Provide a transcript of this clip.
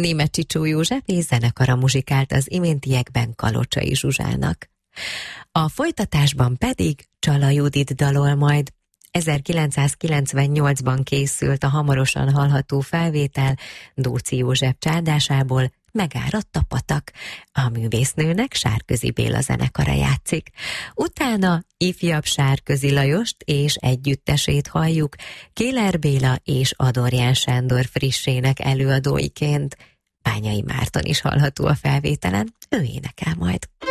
Németh Csicsó József és zenekara muzsikált az iméntiekben Kalocsai Zsuzsának. A folytatásban pedig Csala Judit dalol majd. 1998-ban készült a hamarosan hallható felvétel Dóczy József csádásából, Megáradt a patak. A művésznőnek Sárközi Béla zenekara játszik. Utána ifjabb Sárközi Lajost és együttesét halljuk, Kéler Béla és Adorján Sándor frissének előadóiként. Bányai Márton is hallható a felvételen, ő énekel majd.